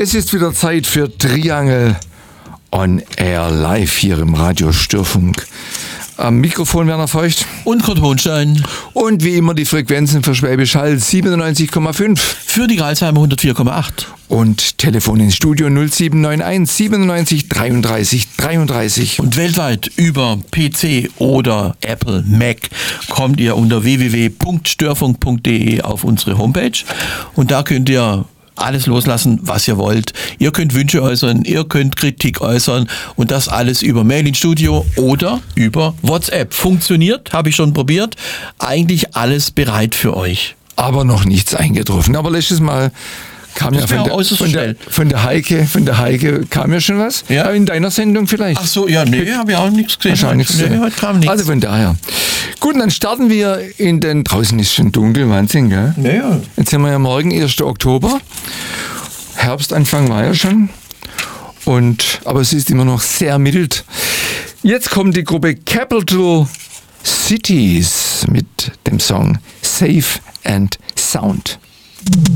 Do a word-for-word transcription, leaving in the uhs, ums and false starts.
Es ist wieder Zeit für Triangel on Air live hier im Radio Störfunk. Am Mikrofon Werner Feucht. Und Kurt Hohnstein. Und wie immer die Frequenzen für Schwäbisch Hall siebenundneunzig Komma fünf. Für die Gralsheimer hundertvier Komma acht. Und Telefon ins Studio null sieben neun eins siebenundneunzig dreiunddreißig dreiunddreißig. Und weltweit über P C oder Apple, Mac kommt ihr unter w w w punkt störfunk punkt d e auf unsere Homepage. Und da könnt ihr alles loslassen, was ihr wollt. Ihr könnt Wünsche äußern, ihr könnt Kritik äußern und das alles über Mail ins Studio oder über WhatsApp. Funktioniert, habe ich schon probiert. Eigentlich alles bereit für euch. Aber noch nichts eingetroffen. Aber letztes Mal kam ja von der, von, der, von der Heike, von der Heike kam ja schon was. Ja. In deiner Sendung vielleicht. Ach so, ja, nee, habe ich auch nichts gesehen. Wahrscheinlich nichts gesehen. Nee, heute kam nichts. Also von daher. Gut, dann starten wir in den, draußen ist schon dunkel, Wahnsinn, gell? Ja, ja. Jetzt sind wir ja morgen, erster Oktober. Herbstanfang war ja schon. Und, aber es ist immer noch sehr mild. Jetzt kommt die Gruppe Capital Cities mit dem Song Safe and Sound.